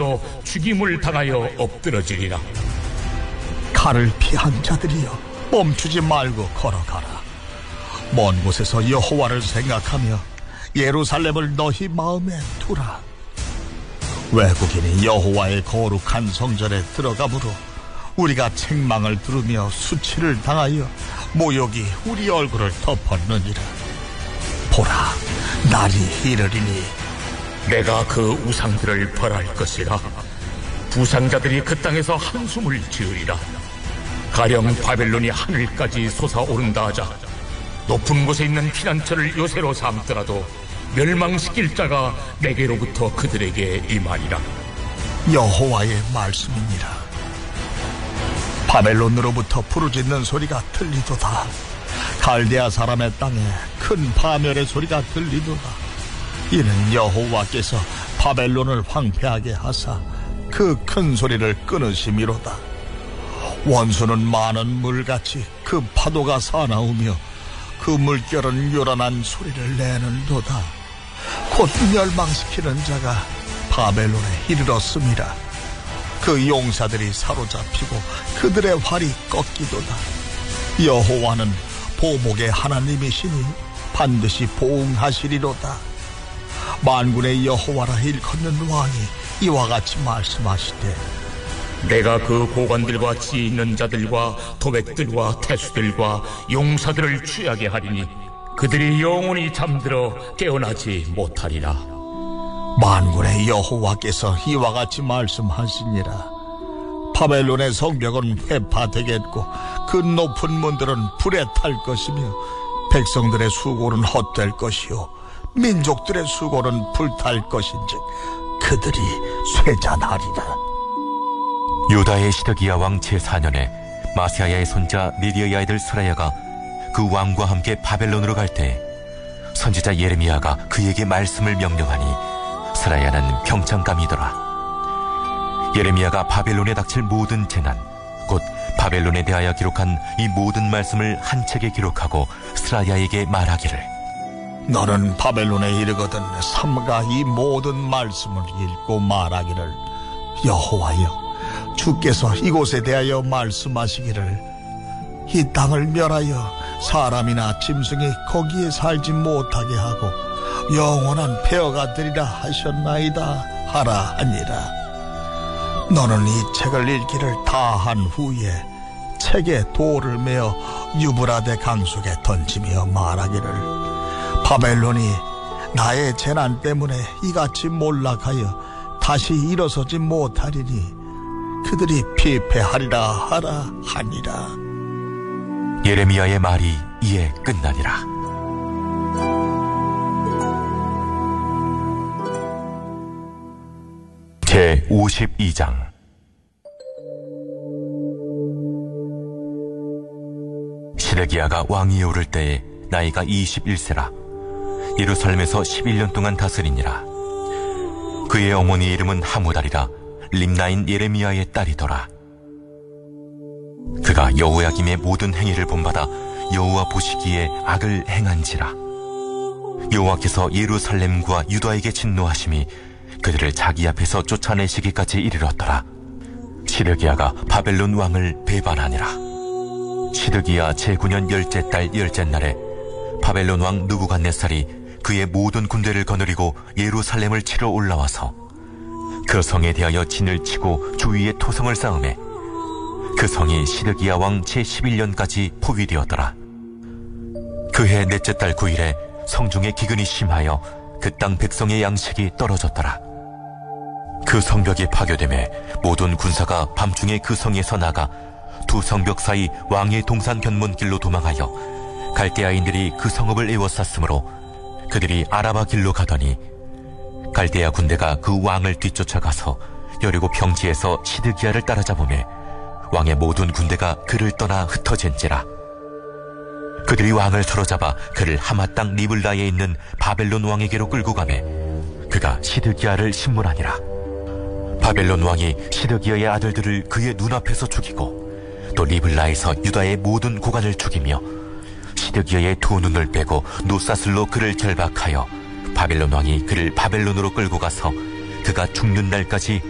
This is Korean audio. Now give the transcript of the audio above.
앞에서 죽임을 당하여 엎드러지리라. 칼을 피한 자들이여, 멈추지 말고 걸어가라. 먼 곳에서 여호와를 생각하며 예루살렘을 너희 마음에 두라. 외국인이 여호와의 거룩한 성전에 들어가므로 우리가 책망을 들으며 수치를 당하여 모욕이 우리 얼굴을 덮었느니라. 보라, 날이 이르리니 내가 그 우상들을 벌할 것이라. 부상자들이 그 땅에서 한숨을 지으리라. 가령 바벨론이 하늘까지 솟아오른다 하자 높은 곳에 있는 피난처를 요새로 삼더라도 멸망시킬 자가 내게로부터 그들에게 임하리라. 여호와의 말씀이니라. 바벨론으로부터 부르짖는 소리가 들리도다. 갈대아 사람의 땅에 큰 파멸의 소리가 들리도다. 이는 여호와께서 바벨론을 황폐하게 하사 그 큰 소리를 끊으심이로다. 원수는 많은 물같이 그 파도가 사나우며 그 물결은 요란한 소리를 내는도다. 곧 멸망시키는 자가 바벨론에 이르렀음이라. 그 용사들이 사로잡히고 그들의 활이 꺾이도다. 여호와는 보복의 하나님이시니 반드시 보응하시리로다. 만군의 여호와라 일컫는 왕이 이와 같이 말씀하시되, 내가 그 고관들과 지혜 있는 자들과 도백들과 태수들과 용사들을 취하게 하리니 그들이 영원히 잠들어 깨어나지 못하리라. 만군의 여호와께서 이와 같이 말씀하시니라. 바벨론의 성벽은 회파되겠고 그 높은 문들은 불에 탈 것이며 백성들의 수고는 헛될 것이요 민족들의 수고는 불탈 것인즉 그들이 쇠잔하리라. 유다의 시드기야 왕 제4년에 마세야의 손자 니디의 아이들 스라야가 그 왕과 함께 바벨론으로 갈 때 선지자 예레미야가 그에게 말씀을 명령하니 스라야는 평창감이더라. 예레미야가 바벨론에 닥칠 모든 재난, 곧 바벨론에 대하여 기록한 이 모든 말씀을 한 책에 기록하고 스라야에게 말하기를, 너는 바벨론에 이르거든 삼가 이 모든 말씀을 읽고 말하기를, 여호와여, 주께서 이곳에 대하여 말씀하시기를, 이 땅을 멸하여 사람이나 짐승이 거기에 살지 못하게 하고 영원한 폐허가 되리라 하셨나이다 하라 하니라. 너는 이 책을 읽기를 다 한 후에 책에 돌을 메어 유브라데 강속에 던지며 말하기를, 바벨론이 나의 재난 때문에 이같이 몰락하여 다시 일어서지 못하리니 그들이 피폐하리라 하라 하니라. 예레미야의 말이 이에 끝나니라. 제52장. 시드기야가 왕위에 오를 때에 나이가 21세라. 예루살렘에서 11년 동안 다스리니라. 그의 어머니 이름은 하무달이라 림나인 예레미야의 딸이더라. 그가 여호야김의 모든 행위를 본받아 여호와 보시기에 악을 행한지라. 여호와께서 예루살렘과 유다에게 진노하심이 그들을 자기 앞에서 쫓아내시기까지 이르렀더라. 시드기야가 바벨론 왕을 배반하니라. 시드기야 제9년 10째 달 10째 날에 바벨론 왕 느부갓네살이 그의 모든 군대를 거느리고 예루살렘을 치러 올라와서 그 성에 대하여 진을 치고 주위에 토성을 쌓음에 그 성이 시드기야 왕 제11년까지 포위되었더라. 그해 넷째 달 9일에 성중에 기근이 심하여 그 땅 백성의 양식이 떨어졌더라. 그 성벽이 파괴되매 모든 군사가 밤중에 그 성에서 나가 두 성벽 사이 왕의 동산 견문길로 도망하여 갈대아인들이 그 성읍을 에워쌌으므로 그들이 아라바 길로 가더니 갈대아 군대가 그 왕을 뒤쫓아가서 여리고 평지에서 시드기야를 따라잡으매 왕의 모든 군대가 그를 떠나 흩어진지라. 그들이 왕을 사로잡아 그를 하마 땅 리블라에 있는 바벨론 왕에게로 끌고 가매 그가 시드기야를 신문하니라. 바벨론 왕이 시드기야의 아들들을 그의 눈앞에서 죽이고 또 리블라에서 유다의 모든 고관을 죽이며 시드기야의 두 눈을 빼고 노사슬로 그를 결박하여 바벨론 왕이 그를 바벨론으로 끌고 가서 그가 죽는 날까지